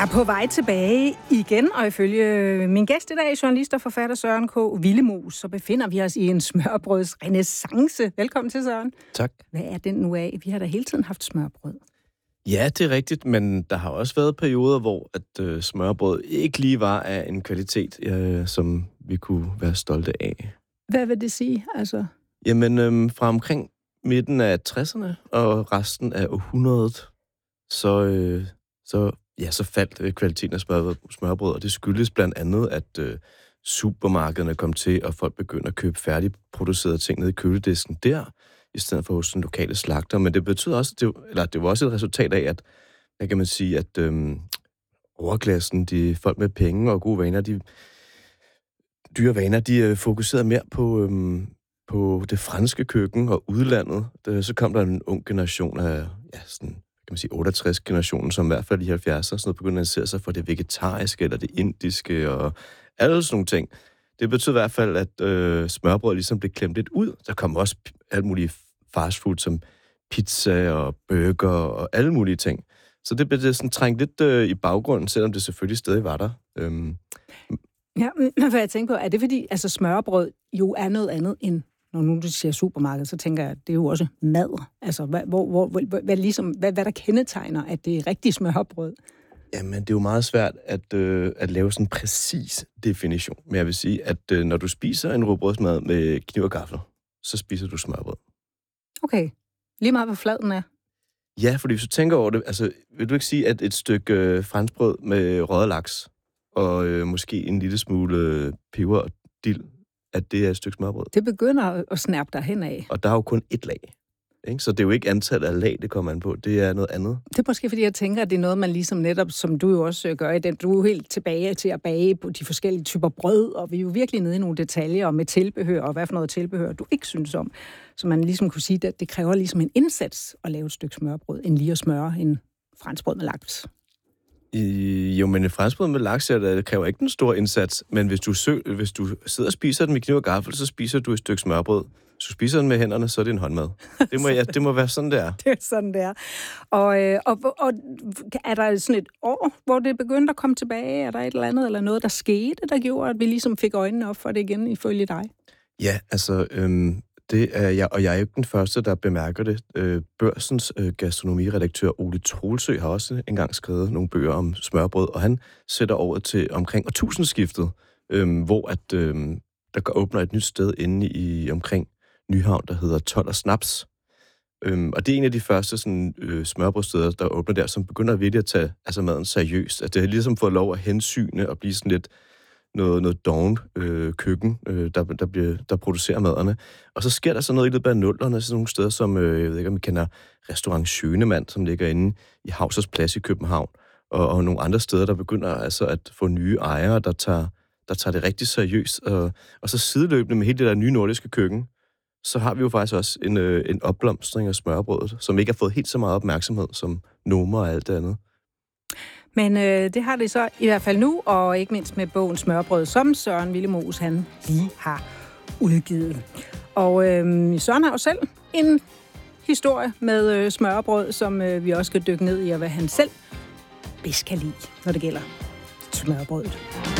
er på vej tilbage igen, og ifølge min gæst i dag, journalist og forfatter Søren K. Willemoes, så befinder vi os i en smørbrødsrenæssance. Velkommen til, Søren. Tak. Hvad er den nu af? Vi har da hele tiden haft smørbrød. Ja, det er rigtigt, men der har også været perioder, hvor at smørbrød ikke lige var af en kvalitet, som vi kunne være stolte af. Hvad vil det sige, altså? Jamen, fra omkring midten af 60'erne og resten af århundredet, så faldt kvaliteten af smørbrød, og det skyldes blandt andet, at supermarkederne kom til, og folk begyndte at købe færdigproducerede ting ned i køledisken der, i stedet for hos den lokale slagter. Men det betød også, det var også et resultat af, at, hvad kan man sige, at overklassen, de folk med penge og gode vaner, dyre vaner, de fokuserede mere på det franske køkken og udlandet. Så kom der en ung generation af, sådan, kan man sige, 68-generationen, som i hvert fald i 70'erne sådan noget, begyndte at interessere sig for det vegetariske eller det indiske og alle sådan nogle ting. Det betød i hvert fald, at smørbrød ligesom blev klemt lidt ud. Der kom også alt muligt fastfood som pizza og burger og alle mulige ting. Så det blev sådan trængt lidt i baggrunden, selvom det selvfølgelig stadig var der. Ja, hvad jeg tænker på, er det fordi, altså smørbrød jo er noget andet end, når nu du siger supermarked, så tænker jeg, at det er jo også mad. Altså, hvad der kendetegner, at det er rigtig smørbrød? Jamen, det er jo meget svært at lave sådan en præcis definition. Men jeg vil sige, at når du spiser en rugbrødsmad med kniv og gaffel, så spiser du smørbrød. Okay. Lige meget, hvor flad den er. Ja, fordi hvis du tænker over det, altså, vil du ikke sige, at et stykke franskbrød med røget laks og måske en lille smule peber og dild, at det er et stykke smørbrød? Det begynder at snærpe dig henad. Og der er jo kun ét lag. Ikke? Så det er jo ikke antallet af lag, det kommer an på. Det er noget andet. Det er måske, fordi jeg tænker, at det er noget, man ligesom netop, som du jo også gør i den, du er jo helt tilbage til at bage på de forskellige typer brød, og vi er jo virkelig nede i nogle detaljer med tilbehør, og hvad for noget tilbehør, du ikke synes om. Så man ligesom kunne sige, at det kræver ligesom en indsats at lave et stykke smørbrød, end lige at smøre en franskbrød med laks. Jo, men et franskbrød med laks, det kræver ikke den store indsats, men hvis du sidder og spiser den med kniv og gaffel, så spiser du et stykke smørbrød. Hvis du spiser den med hænderne, så er det en håndmad. Det må være sådan, det er. Det er sådan, det er. Og er der sådan et år, hvor det begyndte at komme tilbage? Er der et eller andet, eller noget, der skete, der gjorde, at vi ligesom fik øjnene op for det igen, ifølge dig? Ja, altså, det er jeg, og jeg er jo ikke den første, der bemærker det. Børsens gastronomiredaktør Ole Troelsø har også engang skrevet nogle bøger om smørbrød, og han sætter året til omkring årtusindskiftet, hvor at der åbner et nyt sted inde i omkring Nyhavn, der hedder Told og Snaps. Og det er en af de første sådan, smørbrødsteder, der åbner der, som begynder virkelig at tage maden seriøst. At det har ligesom fået lov at hensyne og blive sådan lidt noget doven køkken, der producerer maderne. Og så sker der så noget i løbet af nullerne, sådan nogle steder som, jeg ved ikke om I kender, Restaurant Schønemann, som ligger inde i Hausers Plads i København, og nogle andre steder, der begynder altså at få nye ejere, der tager det rigtig seriøst. Og så sideløbende med hele det der nye nordiske køkken, så har vi jo faktisk også en opblomstring af smørbrødet, som ikke har fået helt så meget opmærksomhed som Noma og alt det andet. Men det har det så i hvert fald nu, og ikke mindst med bogen Smørbrød, som Søren Willemoes han lige har udgivet. Og Søren har jo selv en historie med smørbrød, som vi også skal dykke ned i, og hvad han selv bedst kan lide, når det gælder smørbrødet.